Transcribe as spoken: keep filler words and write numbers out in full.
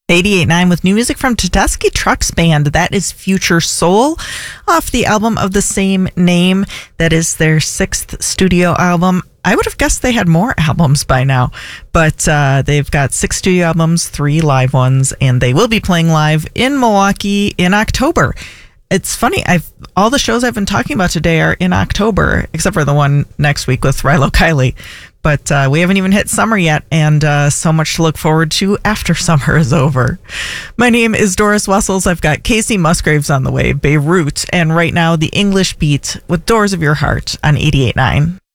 eighty-eight point nine with new music from Tedeschi Trucks Band. That is Future Soul off the album of the same name. That is their sixth studio album. I would have guessed they had more albums by now, but uh, they've got six studio albums, three live ones, and they will be playing live in Milwaukee in October. It's funny, I've all the shows I've been talking about today are in October, except for the one next week with Rilo Kiley. But uh, we haven't even hit summer yet, and uh, so much to look forward to after summer is over. My name is Doris Wessels. I've got Casey Musgraves on the way, Beirut, and right now the English Beat with Doors of Your Heart on eighty-eight point nine.